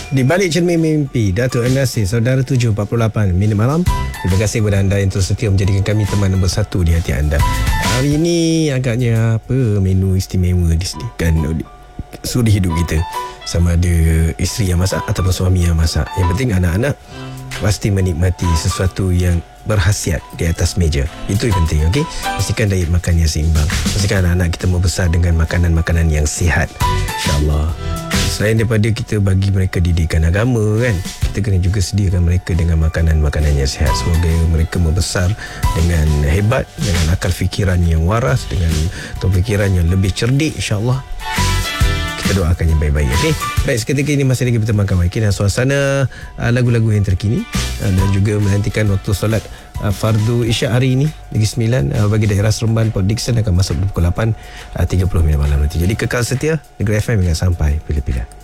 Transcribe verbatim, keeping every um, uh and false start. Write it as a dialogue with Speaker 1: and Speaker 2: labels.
Speaker 1: Di balik cermin mimpi, Datuk M. Nasir, Saudara tujuh empat puluh lapan minit malam. Terima kasih kepada anda yang terus setia menjadikan kami teman nombor satu di hati anda. Hari ini agaknya apa menu istimewa di sini kan, suri hidup kita. Sama ada isteri yang masak ataupun suami yang masak. Yang penting anak-anak pasti menikmati sesuatu yang berkhasiat di atas meja. Itu yang penting, okey? Pastikan diet makan yang seimbang. Pastikan anak-anak kita membesar dengan makanan-makanan yang sihat, insya-Allah. Selain daripada kita bagi mereka didikan agama kan, kita kena juga sediakan mereka dengan makanan-makanan yang sihat. Semoga mereka membesar dengan hebat, dengan akal fikiran yang waras, dengan fikiran yang lebih cerdik, insya-Allah. Kita doakan yang baik-baik. Okay? Baik, seketika ini masih lagi bertemankan Waiki dan suasana uh, lagu-lagu yang terkini uh, dan juga menantikan waktu solat uh, fardu isyak hari ini Negeri Sembilan uh, bagi daerah Seremban Port Dickson akan masuk pukul lapan tiga puluh minit malam nanti. Jadi kekal setia Negeri F M hingga sampai bila-bila.